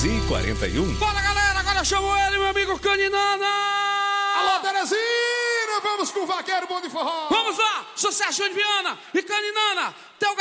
11h41. Bora, galera, agora chamou ele, meu amigo Caninana. Alô, Teresina, vamos com o Vaqueiro Bom de Forró. Vamos lá, sucesso de Viana e Caninana. Teu